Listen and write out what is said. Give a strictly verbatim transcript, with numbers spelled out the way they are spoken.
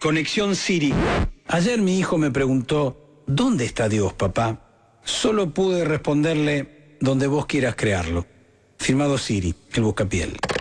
Conexión Siri. Ayer mi hijo me preguntó, ¿dónde está Dios, papá? Solo pude responderle, donde vos quieras crearlo. Firmado Siri, el buscapiel.